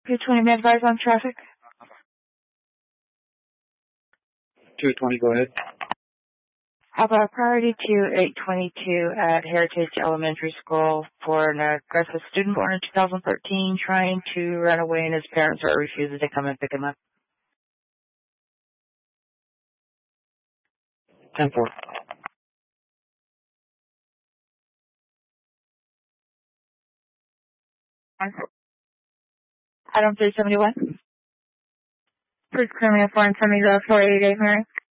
220, may I advise on traffic? 220, go ahead. How about priority to 822 at Heritage Elementary School for an aggressive student born in 2013 trying to run away and his parents are refusing to come and pick him up. 10-4. Item 371. First criminal foreign 488 Mary.